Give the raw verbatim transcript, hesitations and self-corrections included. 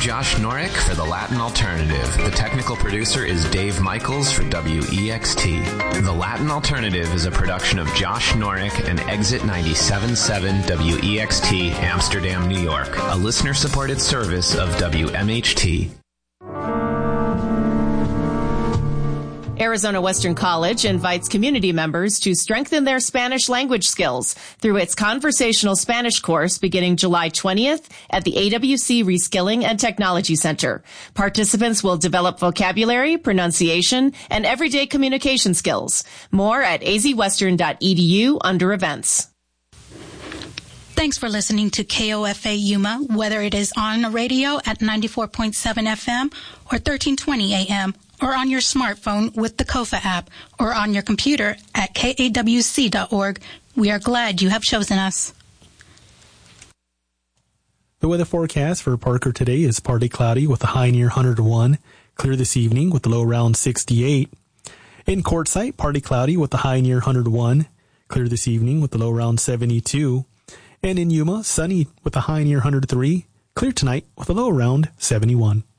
Josh Norick for The Latin Alternative. The technical producer is Dave Michaels for W E X T. The Latin Alternative is a production of Josh Norick and Exit ninety-seven point seven W E X T, Amsterdam, New York, a listener-supported service of W M H T. Arizona Western College invites community members to strengthen their Spanish language skills through its conversational Spanish course beginning July twentieth at the A W C Reskilling and Technology Center. Participants will develop vocabulary, pronunciation, and everyday communication skills. More at a z western dot e d u under events. Thanks for listening to K O F A Yuma, whether it is on the radio at ninety-four point seven F M or thirteen twenty A M, or on your smartphone with the Kofa app, or on your computer at K A W C dot org. We are glad you have chosen us. The weather forecast for Parker today is partly cloudy with a high near one hundred one, clear this evening with a low around sixty-eight. In Quartzsite, partly cloudy with a high near one hundred one, clear this evening with a low around seventy-two. And in Yuma, sunny with a high near one hundred three, clear tonight with a low around seventy-one.